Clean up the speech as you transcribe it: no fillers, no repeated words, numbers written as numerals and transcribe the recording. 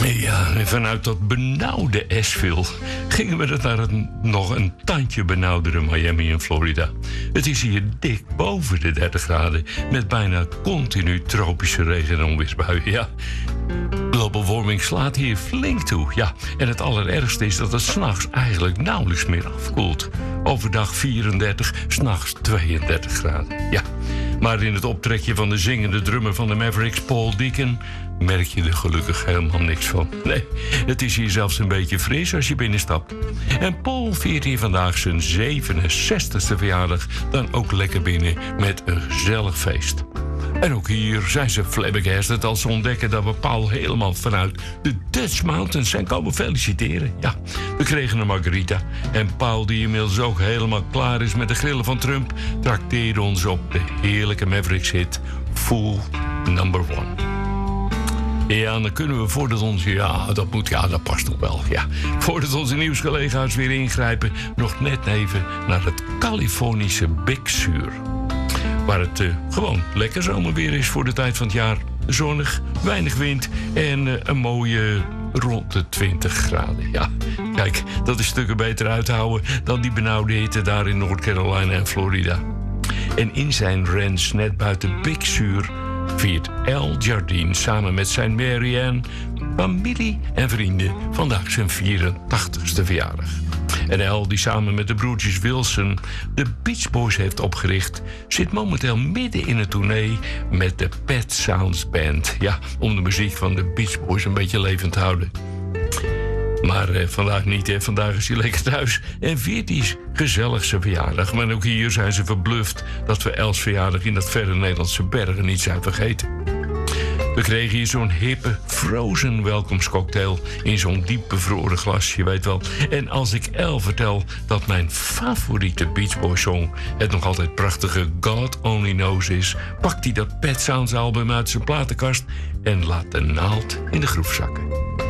Ja, en vanuit dat benauwde Asheville gingen we naar nog een tandje benauwdere Miami in Florida. Het is hier dik boven de 30 graden met bijna continu tropische regen- en onweersbuien. Ja, global warming slaat hier flink toe. Ja, en het allerergste is dat het 's nachts eigenlijk nauwelijks meer afkoelt. Overdag 34, 's nachts 32 graden. Ja, maar in het optrekje van de zingende drummer van de Mavericks, Paul Deacon, merk je er gelukkig helemaal niks van. Nee, het is hier zelfs een beetje fris als je binnenstapt. En Paul viert hier vandaag zijn 67e verjaardag dan ook lekker binnen met een gezellig feest. En ook hier zijn ze flabbergasted als ze ontdekken dat we Paul helemaal vanuit de Dutch Mountains zijn komen feliciteren. Ja, we kregen een margarita. En Paul, die inmiddels ook helemaal klaar is met de grillen van Trump, trakteerde ons op de heerlijke Mavericks-hit Fool Number 1. Ja, dan kunnen we voordat onze... dat past toch wel, ja. Voordat onze nieuwscollega's weer ingrijpen, nog net even naar het Californische Big Sur. Waar het gewoon lekker zomerweer is voor de tijd van het jaar. Zonnig, weinig wind en een mooie rond de 20 graden. Ja, kijk, dat is stukken beter uithouden dan die benauwde hitte daar in North Carolina en Florida. En in zijn ranch net buiten Big Sur viert Al Jardine samen met zijn Marianne, familie en vrienden vandaag zijn 84ste verjaardag. En Al, die samen met de broertjes Wilson de Beach Boys heeft opgericht, zit momenteel midden in een tournee met de Pet Sounds Band. Ja, om de muziek van de Beach Boys een beetje levend te houden. Maar vandaag niet, hè. Vandaag is hij lekker thuis en viert hij gezellig zijn verjaardag. Maar ook hier zijn ze verbluft dat we Els verjaardag in dat verre Nederlandse bergen niet zijn vergeten. We kregen hier zo'n hippe frozen welkomstcocktail in zo'n diep bevroren glas, je weet wel. En als ik El vertel dat mijn favoriete Beach Boys song het nog altijd prachtige God Only Knows is, pakt hij dat Pet Sounds album uit zijn platenkast en laat de naald in de groef zakken.